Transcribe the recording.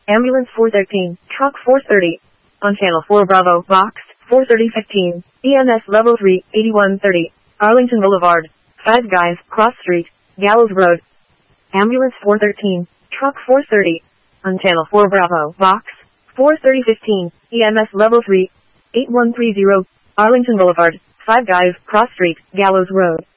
Ambulance 413, Truck 430. On Channel 4 Bravo, Box 43015, EMS Level 3, 8130, Arlington Boulevard, Five Guys, Cross Street, Gallows Road. Ambulance 413, Truck 430. On Channel 4 Bravo, Box 43015, EMS Level 3, 8130, Arlington Boulevard, Five Guys, Cross Street, Gallows Road.